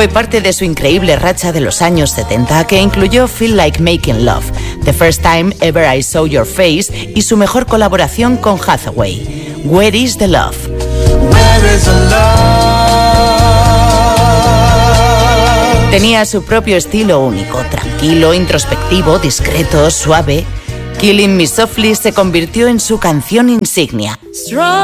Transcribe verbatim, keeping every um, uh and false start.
Fue parte de su increíble racha de los años setenta, que incluyó Feel Like Making Love, The First Time Ever I Saw Your Face y su mejor colaboración con Hathaway, Where Is the Love. Where is the love? Tenía su propio estilo único, tranquilo, introspectivo, discreto, suave. Killing Me Softly se convirtió en su canción insignia.